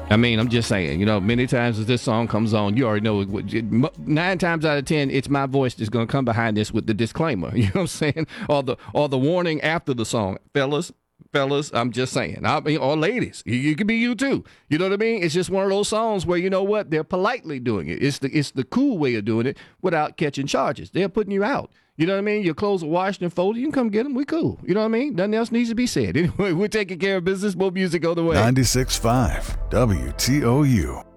I mean, I'm just saying, many times as this song comes on, you already know 9 times out of 10, it's my voice that's going to come behind this with the disclaimer. You know what I'm saying? Or the warning after the song. Fellas, I'm just saying. Or ladies, you could be you too. You know what I mean? It's just one of those songs where, you know what? They're politely doing it. It's the cool way of doing it without catching charges. They're putting you out. You know what I mean? Your clothes are washed and folded. You can come get them. We cool. You know what I mean? Nothing else needs to be said. Anyway, we're taking care of business. More music on the way. 96.5 WTOU.